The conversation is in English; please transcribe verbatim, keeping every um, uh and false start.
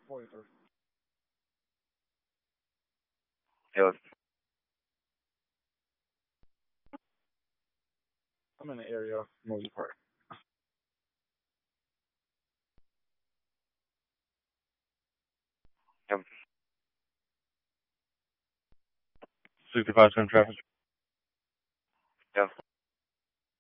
forty-third. Yes. I'm in the area of Moses Park. Yep. sixty-five cent traffic.